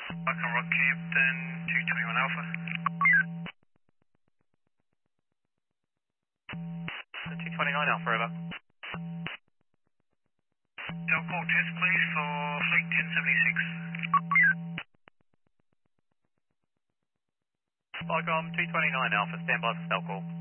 Welcome Rockhampton, 221 Alpha. 229 Alpha, over. Delcall test please for Fleet 1076. Welcome 229 Alpha, stand by for cell call.